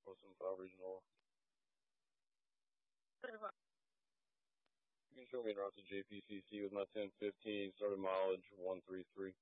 Wilson, South Regional. You can show me around to JPCC with my 1015, started mileage 133.